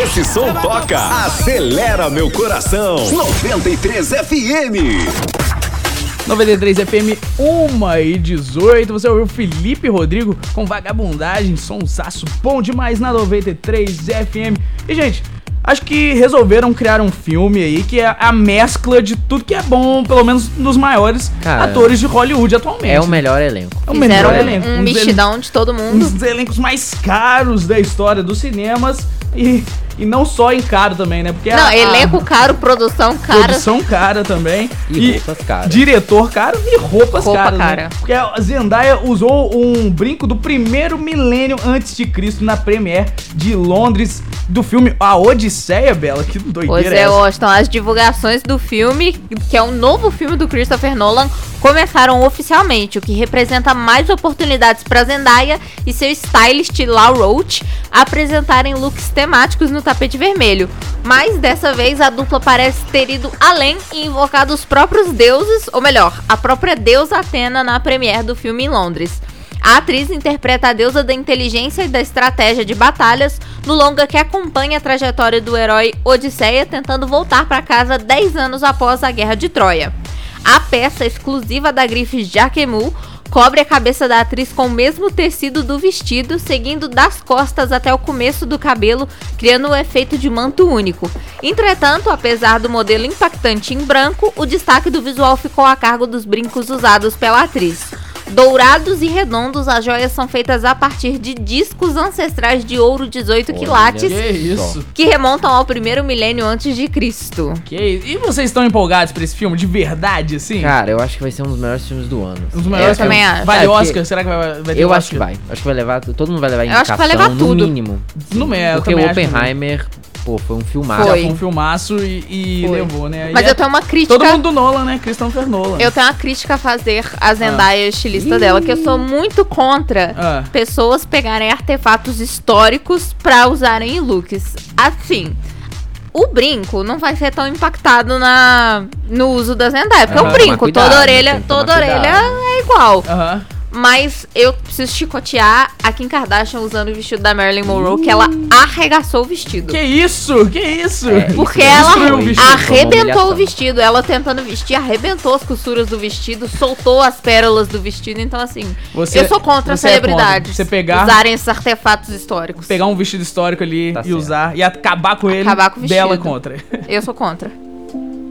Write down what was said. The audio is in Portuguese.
esse som toca, acelera meu coração. 93 FM. 93 FM 1h18. Você ouviu Felipe Rodrigo com Vagabundagem, sonsaço bom demais na 93 FM. E, gente, acho que resolveram criar um filme aí que é a mescla de tudo que é bom, pelo menos dos maiores atores de Hollywood atualmente. É o melhor elenco. É o melhor elenco. Um mexidão de todo mundo. Um dos elencos mais caros da história dos cinemas e não só em caro também, né? Porque elenco caro, produção cara. Produção cara também. E roupas caras. Diretor caro e roupa caras. Cara. Né? Porque a Zendaya usou um brinco do primeiro milênio antes de Cristo na premiere de Londres do filme A Odisseia, Bela. Que doideira. Pois é, Washington. As divulgações do filme, que é um novo filme do Christopher Nolan, começaram oficialmente, o que representa mais oportunidades para Zendaya e seu stylist Lau Roach apresentarem looks temáticos no tapete vermelho. Mas dessa vez a dupla parece ter ido além e invocado os próprios deuses, ou melhor, a própria deusa Atena na premiere do filme em Londres. A atriz interpreta a deusa da inteligência e da estratégia de batalhas no longa que acompanha a trajetória do herói Odisseia tentando voltar para casa 10 anos após a Guerra de Troia. A peça exclusiva da grife Jacquemus cobre a cabeça da atriz com o mesmo tecido do vestido, seguindo das costas até o começo do cabelo, criando um efeito de manto único. Entretanto, apesar do modelo impactante em branco, o destaque do visual ficou a cargo dos brincos usados pela atriz. Dourados e redondos, as joias são feitas a partir de discos ancestrais de ouro 18 quilates, que remontam ao primeiro milênio antes de Cristo. E vocês estão empolgados pra esse filme, de verdade, assim? Cara, eu acho que vai ser um dos melhores filmes do ano. Um dos melhores também acho. Vale Oscar? Será que vai ter Eu Oscar? acho que vai. Acho que vai levar, todo mundo vai levar indicação, acho que vai levar no tudo. mínimo. Porque o Oppenheimer, foi um filmaço. Foi um filmaço e levou, né? Mas eu tenho uma crítica. Todo mundo do Nolan, né? Christopher Nolan. Eu tenho uma crítica a fazer a Zendaya, estilista dela, que eu sou muito contra pessoas pegarem artefatos históricos pra usarem em looks. Assim, o brinco não vai ser tão impactado no uso da Zendaya, porque o brinco, cuidado, toda orelha é igual. Mas eu preciso chicotear a Kim Kardashian usando o vestido da Marilyn Monroe, que ela arregaçou o vestido. Que isso? Porque ela arrebentou o vestido. Ela tentando vestir, arrebentou as costuras do vestido, soltou as pérolas do vestido. Então, assim, eu sou contra as celebridades usarem esses artefatos históricos. Pegar um vestido histórico ali usar e acabar com ele. Acabar com o vestido. Bela contra. Eu sou contra.